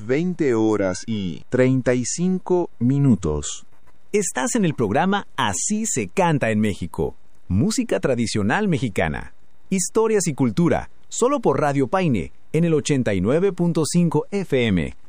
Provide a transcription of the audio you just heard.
20 horas y 35 minutos. Estás en el programa Así se canta en México. Música tradicional mexicana. Historias y cultura, solo por Radio Paine, en el 89.5 FM.